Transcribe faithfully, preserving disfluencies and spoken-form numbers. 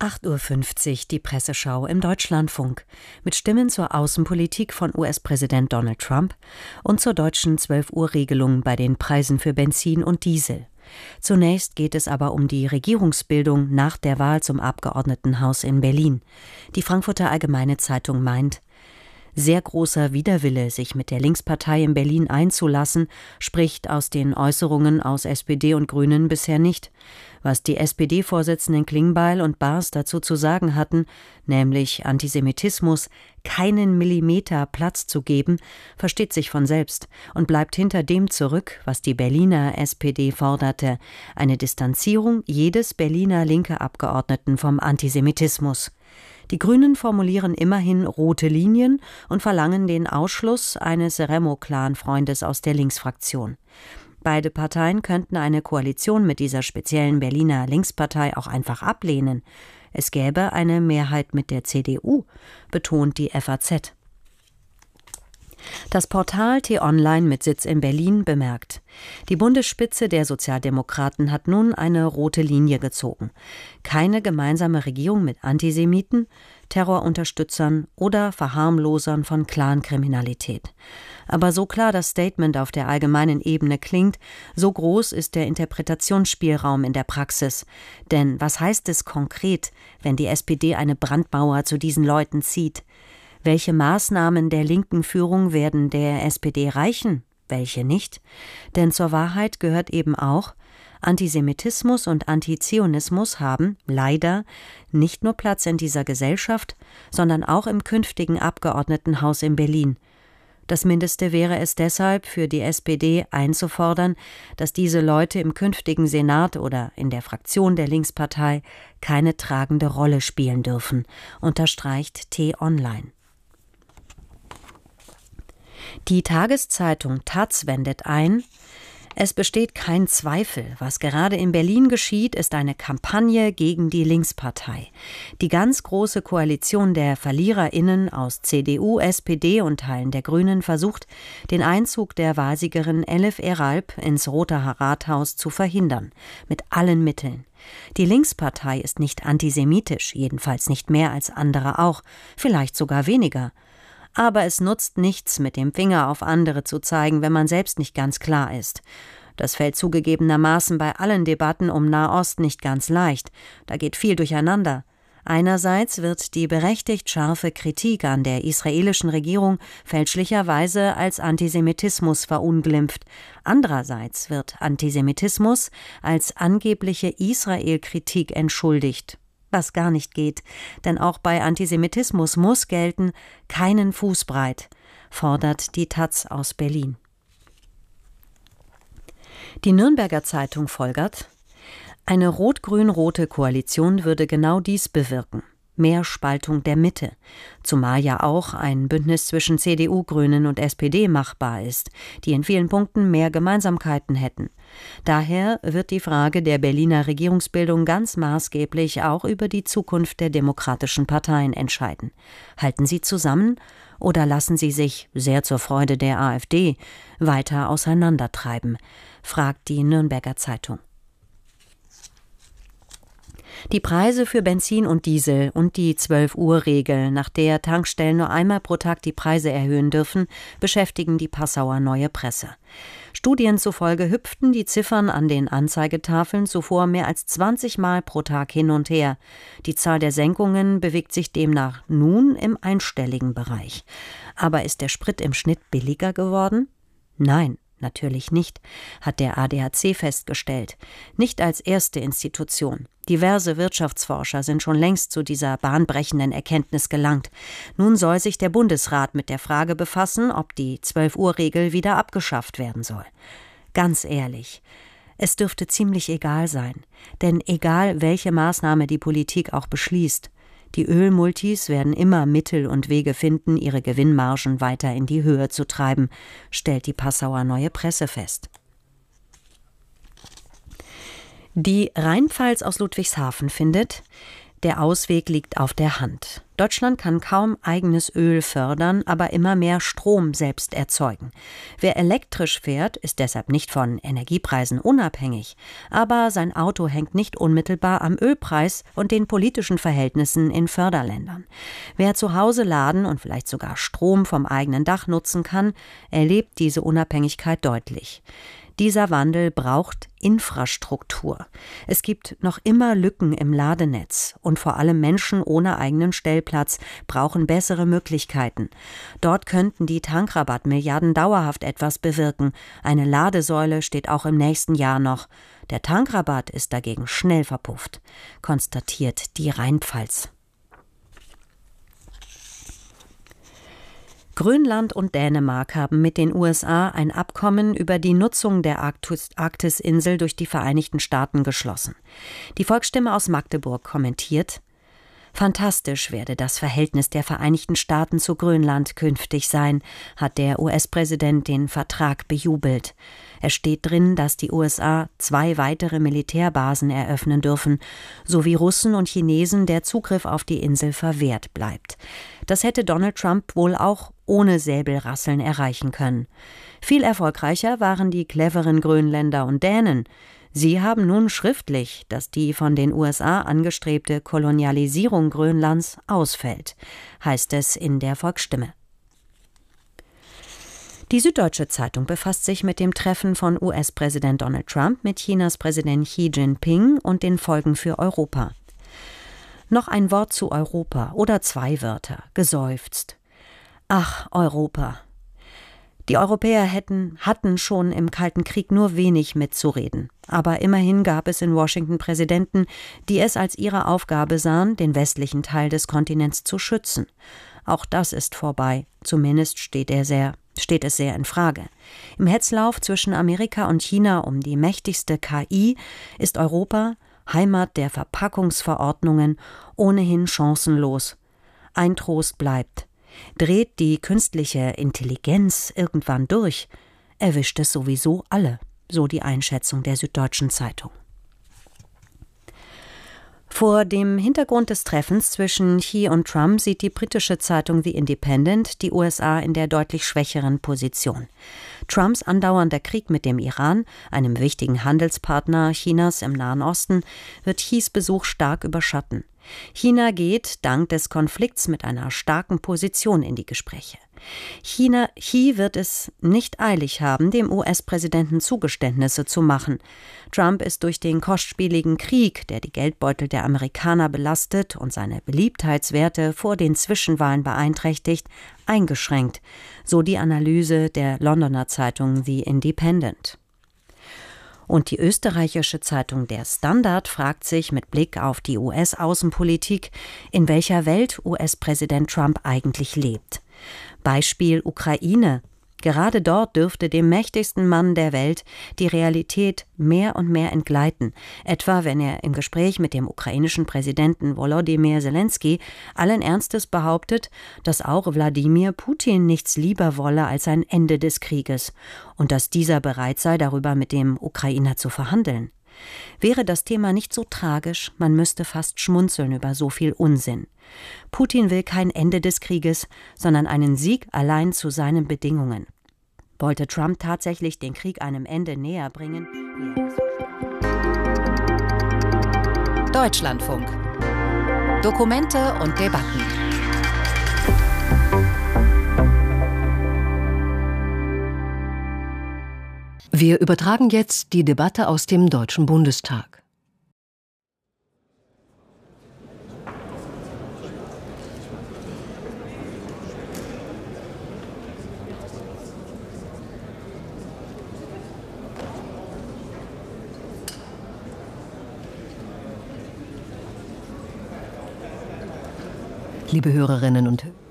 acht Uhr fünfzig die Presseschau im Deutschlandfunk mit Stimmen zur Außenpolitik von U S-Präsident Donald Trump und zur deutschen zwölf-Uhr-Regelung bei den Preisen für Benzin und Diesel. Zunächst geht es aber um die Regierungsbildung nach der Wahl zum Abgeordnetenhaus in Berlin. Die Frankfurter Allgemeine Zeitung meint, sehr großer Widerwille, sich mit der Linkspartei in Berlin einzulassen, spricht aus den Äußerungen aus S P D und Grünen bisher nicht. Was die S P D-Vorsitzenden Klingbeil und Baas dazu zu sagen hatten, nämlich Antisemitismus keinen Millimeter Platz zu geben, versteht sich von selbst und bleibt hinter dem zurück, was die Berliner S P D forderte, eine Distanzierung jedes Berliner linke Abgeordneten vom Antisemitismus. Die Grünen formulieren immerhin rote Linien und verlangen den Ausschluss eines Remo-Clan-Freundes aus der Linksfraktion. Beide Parteien könnten eine Koalition mit dieser speziellen Berliner Linkspartei auch einfach ablehnen. Es gäbe eine Mehrheit mit der C D U, betont die F A Z. Das Portal T-Online mit Sitz in Berlin bemerkt, die Bundesspitze der Sozialdemokraten hat nun eine rote Linie gezogen. Keine gemeinsame Regierung mit Antisemiten, Terrorunterstützern oder Verharmlosern von Clankriminalität. Aber so klar das Statement auf der allgemeinen Ebene klingt, so groß ist der Interpretationsspielraum in der Praxis. Denn was heißt es konkret, wenn die S P D eine Brandmauer zu diesen Leuten zieht? Welche Maßnahmen der linken Führung werden der S P D reichen, welche nicht? Denn zur Wahrheit gehört eben auch, Antisemitismus und Antizionismus haben leider nicht nur Platz in dieser Gesellschaft, sondern auch im künftigen Abgeordnetenhaus in Berlin. Das Mindeste wäre es deshalb für die S P D einzufordern, dass diese Leute im künftigen Senat oder in der Fraktion der Linkspartei keine tragende Rolle spielen dürfen, unterstreicht T-Online. Die Tageszeitung Taz wendet ein, es besteht kein Zweifel, was gerade in Berlin geschieht, ist eine Kampagne gegen die Linkspartei. Die ganz große Koalition der VerliererInnen aus C D U, S P D und Teilen der Grünen versucht, den Einzug der Wahrsiegerin Elif Eralp ins Rote Rathaus zu verhindern, mit allen Mitteln. Die Linkspartei ist nicht antisemitisch, jedenfalls nicht mehr als andere auch, vielleicht sogar weniger. Aber es nutzt nichts, mit dem Finger auf andere zu zeigen, wenn man selbst nicht ganz klar ist. Das fällt zugegebenermaßen bei allen Debatten um Nahost nicht ganz leicht. Da geht viel durcheinander. Einerseits wird die berechtigt scharfe Kritik an der israelischen Regierung fälschlicherweise als Antisemitismus verunglimpft. Andererseits wird Antisemitismus als angebliche Israel-Kritik entschuldigt. Was gar nicht geht, denn auch bei Antisemitismus muss gelten, keinen Fuß breit, fordert die Taz aus Berlin. Die Nürnberger Zeitung folgert, eine rot-grün-rote Koalition würde genau dies bewirken. Mehr Spaltung der Mitte, zumal ja auch ein Bündnis zwischen C D U, Grünen und S P D machbar ist, die in vielen Punkten mehr Gemeinsamkeiten hätten. Daher wird die Frage der Berliner Regierungsbildung ganz maßgeblich auch über die Zukunft der demokratischen Parteien entscheiden. Halten sie zusammen oder lassen sie sich, sehr zur Freude der AfD, weiter auseinandertreiben, fragt die Nürnberger Zeitung. Die Preise für Benzin und Diesel und die zwölf-Uhr-Regel, nach der Tankstellen nur einmal pro Tag die Preise erhöhen dürfen, beschäftigen die Passauer Neue Presse. Studien zufolge hüpften die Ziffern an den Anzeigetafeln zuvor mehr als zwanzig Mal pro Tag hin und her. Die Zahl der Senkungen bewegt sich demnach nun im einstelligen Bereich. Aber ist der Sprit im Schnitt billiger geworden? Nein. Natürlich nicht, hat der A D A C festgestellt. Nicht als erste Institution. Diverse Wirtschaftsforscher sind schon längst zu dieser bahnbrechenden Erkenntnis gelangt. Nun soll sich der Bundesrat mit der Frage befassen, ob die zwölf-Uhr-Regel wieder abgeschafft werden soll. Ganz ehrlich, es dürfte ziemlich egal sein. Denn egal, welche Maßnahme die Politik auch beschließt, die Ölmultis werden immer Mittel und Wege finden, ihre Gewinnmargen weiter in die Höhe zu treiben, stellt die Passauer Neue Presse fest. Die Rheinpfalz aus Ludwigshafen findet, Der Ausweg liegt auf der Hand. Deutschland kann kaum eigenes Öl fördern, aber immer mehr Strom selbst erzeugen. Wer elektrisch fährt, ist deshalb nicht von Energiepreisen unabhängig. Aber sein Auto hängt nicht unmittelbar am Ölpreis und den politischen Verhältnissen in Förderländern. Wer zu Hause laden und vielleicht sogar Strom vom eigenen Dach nutzen kann, erlebt diese Unabhängigkeit deutlich. Dieser Wandel braucht Infrastruktur. Es gibt noch immer Lücken im Ladenetz und vor allem Menschen ohne eigenen Stellplatz brauchen bessere Möglichkeiten. Dort könnten die Tankrabattmilliarden dauerhaft etwas bewirken. Eine Ladesäule steht auch im nächsten Jahr noch. Der Tankrabatt ist dagegen schnell verpufft, konstatiert die Rheinpfalz. Grönland und Dänemark haben mit den U S A ein Abkommen über die Nutzung der Arktis- Arktisinsel durch die Vereinigten Staaten geschlossen. Die Volksstimme aus Magdeburg kommentiert: Fantastisch werde das Verhältnis der Vereinigten Staaten zu Grönland künftig sein, hat der U S-Präsident den Vertrag bejubelt. Es steht drin, dass die U S A zwei weitere Militärbasen eröffnen dürfen, sowie Russen und Chinesen der Zugriff auf die Insel verwehrt bleibt. Das hätte Donald Trump wohl auch ohne Säbelrasseln erreichen können. Viel erfolgreicher waren die cleveren Grönländer und Dänen. Sie haben nun schriftlich, dass die von den U S A angestrebte Kolonialisierung Grönlands ausfällt, heißt es in der Volksstimme. Die Süddeutsche Zeitung befasst sich mit dem Treffen von U S-Präsident Donald Trump mit Chinas Präsident Xi Jinping und den Folgen für Europa. Noch ein Wort zu Europa oder zwei Wörter, geseufzt. Ach, Europa. Die Europäer hätten, hatten schon im Kalten Krieg nur wenig mitzureden. Aber immerhin gab es in Washington Präsidenten, die es als ihre Aufgabe sahen, den westlichen Teil des Kontinents zu schützen. Auch das ist vorbei. Zumindest steht, er sehr, steht es sehr in Frage. Im Hetzlauf zwischen Amerika und China um die mächtigste K I ist Europa, Heimat der Verpackungsverordnungen, ohnehin chancenlos. Ein Trost bleibt. Dreht die künstliche Intelligenz irgendwann durch, erwischt es sowieso alle, so die Einschätzung der Süddeutschen Zeitung. Vor dem Hintergrund des Treffens zwischen Xi und Trump sieht die britische Zeitung The Independent die U S A in der deutlich schwächeren Position. Trumps andauernder Krieg mit dem Iran, einem wichtigen Handelspartner Chinas im Nahen Osten, wird Xis Besuch stark überschatten. China geht dank des Konflikts mit einer starken Position in die Gespräche. China, Xi wird es nicht eilig haben, dem U S-Präsidenten Zugeständnisse zu machen. Trump ist durch den kostspieligen Krieg, der die Geldbeutel der Amerikaner belastet und seine Beliebtheitswerte vor den Zwischenwahlen beeinträchtigt, eingeschränkt, so die Analyse der Londoner Zeitung The Independent. Und die österreichische Zeitung Der Standard fragt sich mit Blick auf die U S-Außenpolitik, in welcher Welt U S-Präsident Trump eigentlich lebt. Beispiel Ukraine. Gerade dort dürfte dem mächtigsten Mann der Welt die Realität mehr und mehr entgleiten, etwa wenn er im Gespräch mit dem ukrainischen Präsidenten Volodymyr Zelensky allen Ernstes behauptet, dass auch Wladimir Putin nichts lieber wolle als ein Ende des Krieges und dass dieser bereit sei, darüber mit dem Ukrainer zu verhandeln. Wäre das Thema nicht so tragisch, man müsste fast schmunzeln über so viel Unsinn. Putin will kein Ende des Krieges, sondern einen Sieg allein zu seinen Bedingungen. Wollte Trump tatsächlich den Krieg einem Ende näher bringen? Deutschlandfunk. Dokumente und Debatten. Wir übertragen jetzt die Debatte aus dem Deutschen Bundestag. Liebe Hörerinnen und